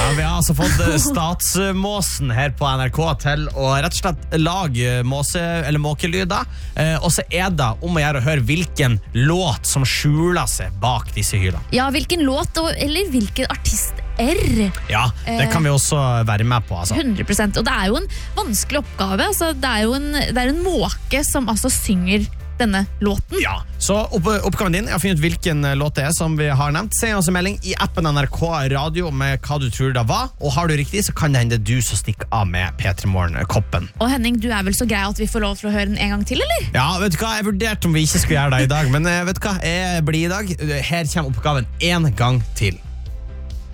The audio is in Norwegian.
vi har altså fått statsmåsen her på NRK til å rett og slett lage måkelyder, og så det om å gjøre å høre hvilken låt som skjuler seg bak disse hylene. Ja, hvilken låt, eller hvilken artist Ja, det kan vi også være med på, altså. 100%, og det jo en vanskelig oppgave, altså, det jo en måke som altså synger denne låten. Ja, så oppgaven din å finne ut hvilken låt det som vi har nevnt. Send oss en melding i appen NRK Radio med hva du tror det var, og har du riktig, så kan det hende du som stikker av med P3 Morgen-koppen. Og Henning, du vel så grei at vi får lov til å høre den en gang til, eller? Ja, vet du hva, jeg vurderte om vi ikke skulle gjøre det i dag, men vet du hva, jeg blir i dag. Her kommer oppgaven en gang til.